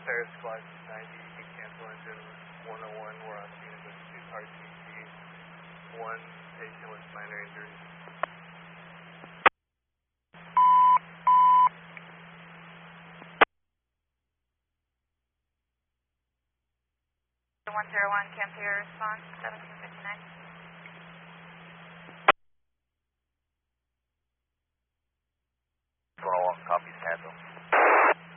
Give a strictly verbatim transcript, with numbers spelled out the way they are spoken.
Air Squad ninety, cancel engine one oh one, we're on scene with two R T C, one patient with minor injuries. one zero one, cancel your response, seventeen fifty-nine.